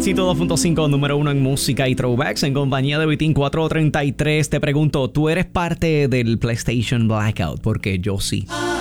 Éxito 2.5, número 1 en música y throwbacks, en compañía de Vitín 433. Te pregunto, ¿tú eres parte del PlayStation Blackout? Porque yo sí.